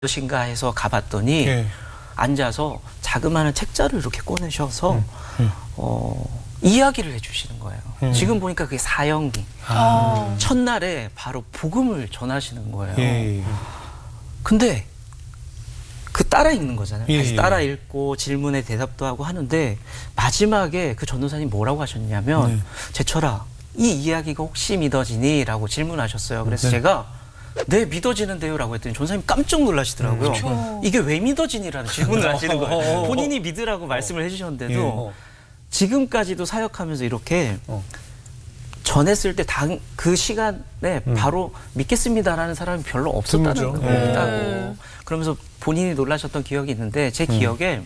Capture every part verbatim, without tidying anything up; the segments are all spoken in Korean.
무엇인가 해서 가봤더니 예. 앉아서 자그마한 책자를 이렇게 꺼내셔서 음, 음. 어, 이야기를 해주시는 거예요. 음. 지금 보니까 그게 사형이 아. 첫날에 바로 복음을 전하시는 거예요. 예. 근데 그 따라 읽는 거잖아요. 예, 다시 예. 따라 읽고 질문에 대답도 하고 하는데 마지막에 그 전도사님 뭐라고 하셨냐면 네. 제철아 이 이야기가 혹시 믿어지니? 라고 질문하셨어요. 그래서 네. 제가 네 믿어지는데요 라고 했더니 전도사님 깜짝 놀라시더라고요. 음, 그렇죠. 이게 왜 믿어지니라는 질문을 하시는 거예요. 어, 어, 어. 본인이 믿으라고 말씀을 해주셨는데도 예. 어. 지금까지도 사역하면서 이렇게 어. 전했을 때 그 시간에 음. 바로 믿겠습니다라는 사람이 별로 없었다는 드물죠. 거예요. 네. 없다고. 그러면서 본인이 놀라셨던 기억이 있는데 제 기억에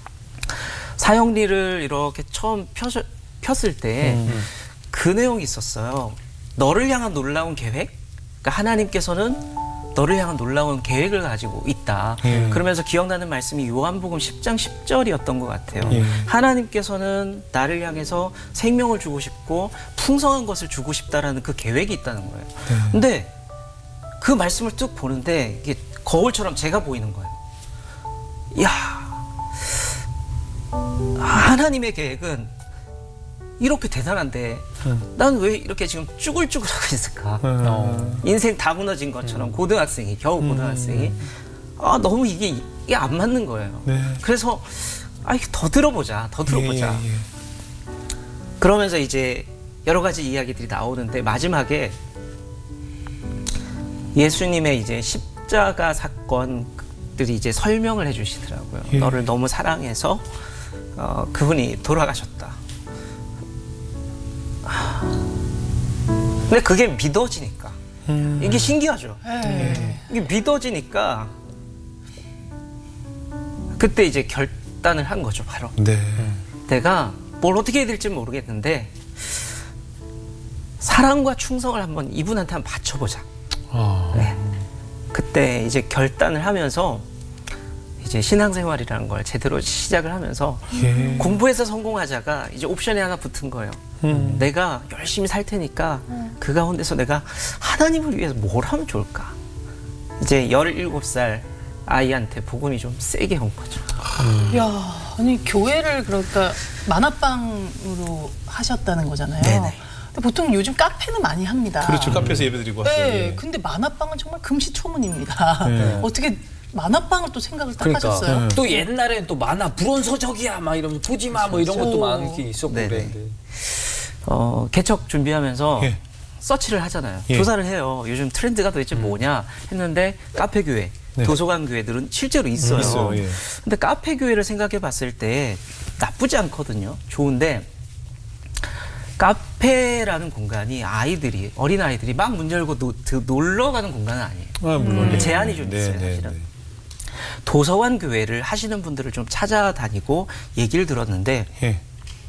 사형리를 이렇게 처음 펴, 폈을 때 그 음. 내용이 있었어요. 너를 향한 놀라운 계획? 그러니까 하나님께서는 너를 향한 놀라운 계획을 가지고 있다. 예. 그러면서 기억나는 말씀이 요한복음 십 장 십 절이었던 것 같아요. 예. 하나님께서는 나를 향해서 생명을 주고 싶고 풍성한 것을 주고 싶다라는 그 계획이 있다는 거예요. 네. 근데 그 말씀을 쭉 보는데 이게 거울처럼 제가 보이는 거예요. 이야, 하나님의 계획은 이렇게 대단한데 음. 난 왜 이렇게 지금 쭈글쭈글하고 있을까? 어. 인생 다 무너진 것처럼 고등학생이 겨우 고등학생이 아 너무 이게 이게 안 맞는 거예요. 네. 그래서 아 이거 더 들어보자, 더 들어보자. 예, 예, 예. 그러면서 이제 여러 가지 이야기들이 나오는데 마지막에 예수님의 이제 십자가 사건들이 이제 설명을 해주시더라고요. 예. 너를 너무 사랑해서 어, 그분이 돌아가셨다. 하... 근데 그게 믿어지니까 음. 이게 신기하죠. 네. 이게 믿어지니까 그때 이제 결단을 한 거죠. 바로 네. 내가 뭘 어떻게 해야 될지 모르겠는데 사랑과 충성을 한번 이분한테 한번 바쳐보자. 아. 네. 그때 이제 결단을 하면서 이제 신앙생활이라는 걸 제대로 시작을 하면서 예. 공부해서 성공하자가 이제 옵션에 하나 붙은 거예요. 음. 내가 열심히 살 테니까 그 가운데서 내가 하나님을 위해서 뭘 하면 좋을까? 이제 열일곱 살 아이한테 복음이 좀 세게 온 거죠. 야, 아니 교회를 그러니까 만화방으로 하셨다는 거잖아요. 네네. 근데 보통 요즘 카페는 많이 합니다. 그렇죠. 카페에서 예배드리고 하죠. 네, 예. 근데 만화방은 정말 금시초문입니다. 네. 어떻게 만화방을 또 생각을 딱 그러니까 하셨어요? 네. 또 옛날엔 또 만화 불온서적이야 막 이러면서 보지 마 뭐 이런 것도 그렇죠. 많이 있었고 네네. 그랬는데 어, 개척 준비하면서 예. 서치를 하잖아요. 예. 조사를 해요. 요즘 트렌드가 도대체 뭐냐 했는데 카페 교회, 네. 도서관 교회들은 실제로 있어요. 있어요, 예. 근데 카페 교회를 생각해 봤을 때 나쁘지 않거든요. 좋은데 카페라는 공간이 아이들이 어린 아이들이 막 문 열고 노, 드, 놀러 가는 공간은 아니에요. 아, 물론. 예. 제한이 좀 네, 있어요, 네, 사실은. 네. 도서관 교회를 하시는 분들을 좀 찾아다니고 얘기를 들었는데 예.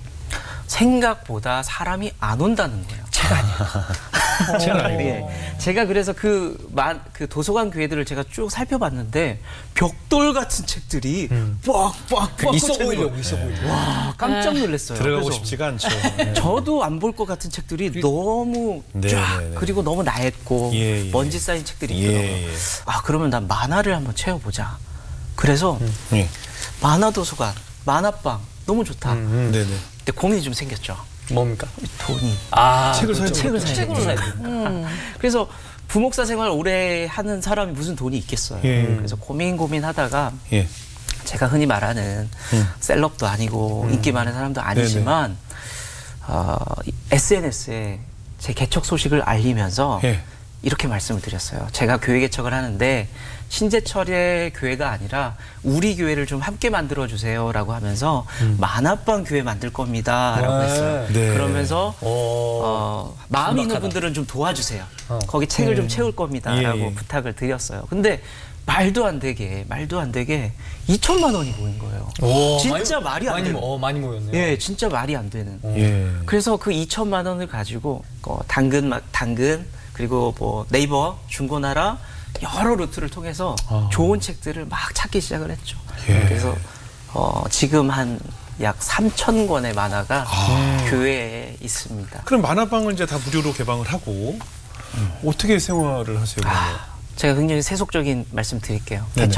생각보다 사람이 안 온다는 거예요. 제가 아니에요. 제가 아니고. 예. 제가 그래서 그, 만, 그 도서관 교회들을 제가 쭉 살펴봤는데 벽돌 같은 책들이 음. 빡빡빡 있어 꽂혀있는 보이려고 거예요. 있어 보이려고 와 깜짝 놀랐어요. 들어가고 그래서 싶지가 않죠. 예. 저도 안 볼 것 같은 책들이 너무 네, 쫙 네, 네. 그리고 너무 낡고 예, 예. 먼지 쌓인 책들이 예, 있더라고요. 예. 아 그러면 난 만화를 한번 채워보자. 그래서 예. 만화 도서관, 만화방 너무 좋다. 음, 네네. 근데 고민이 좀 생겼죠. 뭡니까? 돈이. 아 책을 사야 그렇죠. 책을 사야 책을 되니까. 사야 되니까. 음. 그래서 부목사 생활 오래 하는 사람이 무슨 돈이 있겠어요. 예. 그래서 고민 고민하다가 예. 제가 흔히 말하는 음. 셀럽도 아니고 인기 많은 사람도 아니지만 어, 에스엔에스에 제 개척 소식을 알리면서 예. 이렇게 말씀을 드렸어요. 제가 교회 개척을 하는데 신재철의 교회가 아니라 우리 교회를 좀 함께 만들어 주세요라고 하면서 만화방 교회 만들 겁니다라고 네. 했어요. 네. 그러면서 오. 어, 마음 있는 신박하다. 분들은 좀 도와주세요. 어. 거기 책을 예. 좀 채울 겁니다라고 예, 예. 부탁을 드렸어요. 근데 말도 안 되게 말도 안 되게 이천만 원이 모인 거예요. 오, 진짜 많이, 말이 안 많이, 되는. 모- 어, 많이 모였네요. 예, 진짜 말이 안 되는. 예. 그래서 그 이천만 원을 가지고 어, 당근 막 당근 그리고 뭐 네이버 중고나라 여러 루트를 통해서 아. 좋은 책들을 막 찾기 시작을 했죠. 예. 그래서 어, 지금 한 약 삼천 권의 만화가 교회에 있습니다. 그럼 만화방을 이제 다 무료로 개방을 하고 어떻게 생활을 하세요? 그러면? 제가 굉장히 세속적인 말씀 드릴게요. 네네.